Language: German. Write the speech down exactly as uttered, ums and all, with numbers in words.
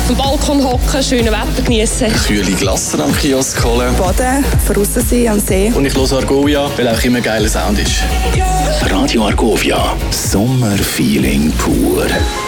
dem Balkon hocken, schönes Wetter genießen. Kühle Glasse am Kiosk holen. Baden, draussen sein am See. Und ich höre Argovia, weil auch immer geiler Sound ist. Radio Argovia, Sommerfeeling pur.